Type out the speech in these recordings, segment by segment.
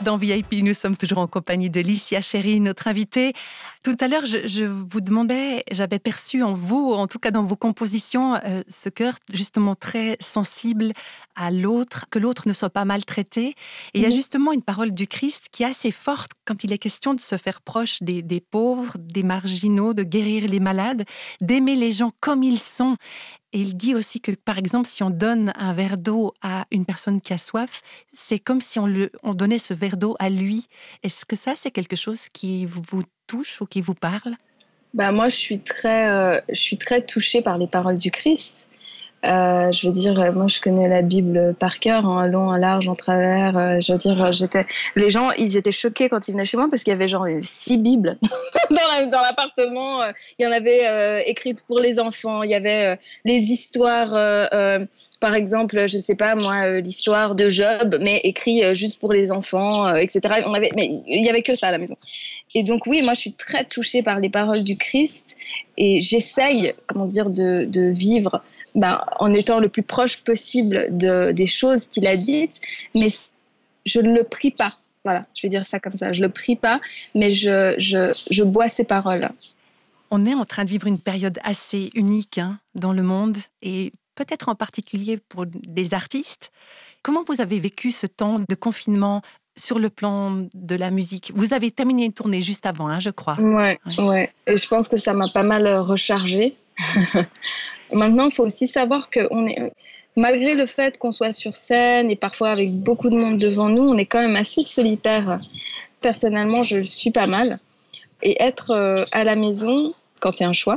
Dans VIP, nous sommes toujours en compagnie de Licia Chéri, notre invitée. Tout à l'heure, je vous demandais, j'avais perçu en vous, en tout cas dans vos compositions, ce cœur justement très sensible à l'autre, que l'autre ne soit pas maltraité. Et il y a justement une parole du Christ qui est assez forte quand il est question de se faire proche des pauvres, des marginaux, de guérir les malades, d'aimer les gens comme ils sont. Et il dit aussi que, par exemple, si on donne un verre d'eau à une personne qui a soif, c'est comme si on donnait ce verre d'eau à lui. Est-ce que ça, c'est quelque chose qui vous touche ou qui vous parle ? Moi, je suis très touchée par les paroles du Christ. Je veux dire, moi, je connais la Bible par cœur, en long, en large, en travers. Je veux dire, les gens, ils étaient choqués quand ils venaient chez moi parce qu'il y avait genre 6 Bibles dans l'appartement. Il y en avait écrites pour les enfants. Il y avait les histoires, par exemple, je sais pas moi, l'histoire de Job, mais écrit juste pour les enfants, etc. Mais il y avait que ça à la maison. Et donc oui, moi, je suis très touchée par les paroles du Christ et j'essaye, de vivre en étant le plus proche possible des choses qu'il a dites, mais je ne le prie pas. Voilà, je vais dire ça comme ça. Je ne le prie pas, mais je bois ses paroles. On est en train de vivre une période assez unique dans le monde, et peut-être en particulier pour des artistes. Comment vous avez vécu ce temps de confinement sur le plan de la musique ? Vous avez terminé une tournée juste avant, je crois. Ouais. Et je pense que ça m'a pas mal rechargée. Maintenant, il faut aussi savoir que malgré le fait qu'on soit sur scène et parfois avec beaucoup de monde devant nous, on est quand même assez solitaire. Personnellement, je le suis pas mal. Et être à la maison, quand c'est un choix,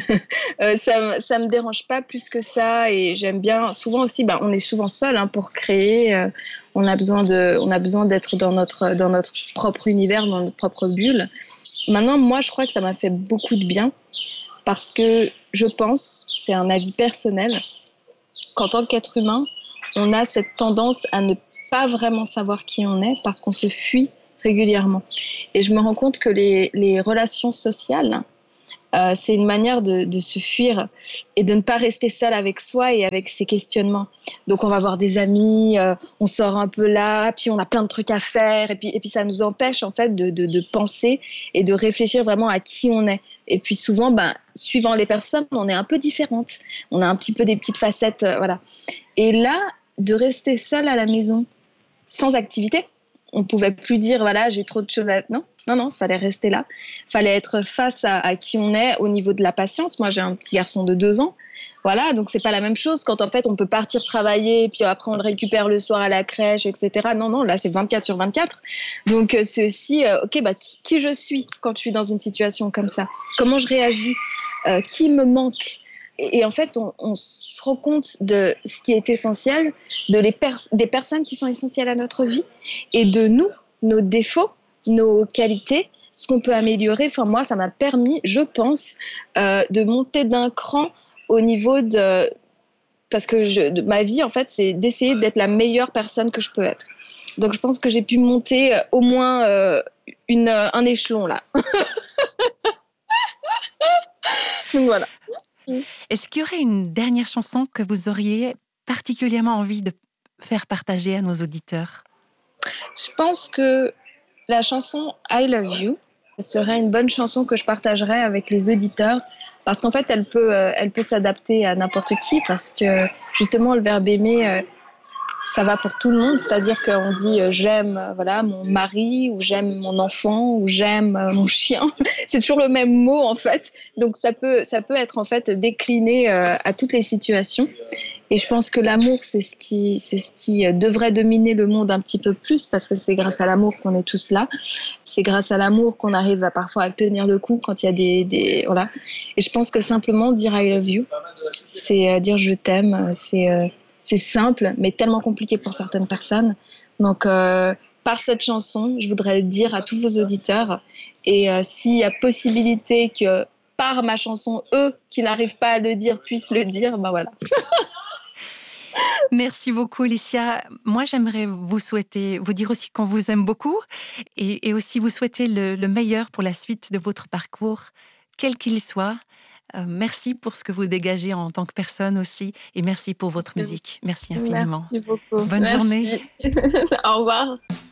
ça me dérange pas plus que ça. Et j'aime bien. Souvent aussi, on est souvent seul pour créer. On a besoin d'être dans notre propre univers, dans notre propre bulle. Maintenant, moi, je crois que ça m'a fait beaucoup de bien. Parce que je pense, c'est un avis personnel, qu'en tant qu'être humain, on a cette tendance à ne pas vraiment savoir qui on est parce qu'on se fuit régulièrement. Et je me rends compte que les relations sociales, c'est une manière de se fuir et de ne pas rester seul avec soi et avec ses questionnements. Donc on va voir des amis, on sort un peu là, puis on a plein de trucs à faire, et puis ça nous empêche en fait de penser et de réfléchir vraiment à qui on est. Et puis souvent, suivant les personnes, on est un peu différentes. On a un petit peu des petites facettes, voilà. Et là, de rester seul à la maison, sans activité, on pouvait plus dire, voilà, j'ai trop de choses à... Non, fallait rester là. Fallait être face à qui on est au niveau de la patience. Moi, j'ai un petit garçon de 2 ans. Voilà, donc c'est pas la même chose quand en fait on peut partir travailler, puis après on le récupère le soir à la crèche, etc. Non, là c'est 24/24. Donc c'est aussi, qui je suis quand je suis dans une situation comme ça ? Comment je réagis ? Qui me manque ? Et en fait, on se rend compte de ce qui est essentiel, des personnes qui sont essentielles à notre vie, et de nous, nos défauts, nos qualités, ce qu'on peut améliorer. Enfin, moi, ça m'a permis, je pense, de monter d'un cran au niveau de... Parce que ma vie, en fait, c'est d'essayer d'être la meilleure personne que je peux être. Donc, je pense que j'ai pu monter au moins un échelon, là. Donc, voilà. Est-ce qu'il y aurait une dernière chanson que vous auriez particulièrement envie de faire partager à nos auditeurs ? Je pense que la chanson I Love You serait une bonne chanson que je partagerais avec les auditeurs parce qu'en fait, elle peut s'adapter à n'importe qui parce que justement, le verbe aimer, ça va pour tout le monde. C'est-à-dire qu'on dit j'aime mon mari ou j'aime mon enfant ou j'aime mon chien. C'est toujours le même mot en fait. Donc ça peut être en fait décliné à toutes les situations. Et je pense que l'amour, c'est ce qui devrait dominer le monde un petit peu plus parce que c'est grâce à l'amour qu'on est tous là. C'est grâce à l'amour qu'on arrive parfois à tenir le coup quand il y a des voilà. Et je pense que simplement dire I love you, c'est dire je t'aime, c'est simple, mais tellement compliqué pour certaines personnes. Donc, par cette chanson, je voudrais le dire à tous vos auditeurs. Et s'il y a possibilité que par ma chanson, eux qui n'arrivent pas à le dire puissent le dire, voilà. Merci beaucoup, Licia. Moi, j'aimerais vous dire aussi qu'on vous aime beaucoup et aussi vous souhaiter le meilleur pour la suite de votre parcours, quel qu'il soit. Merci pour ce que vous dégagez en tant que personne aussi et merci pour votre musique. Merci infiniment. Merci beaucoup. Bonne journée. Au revoir.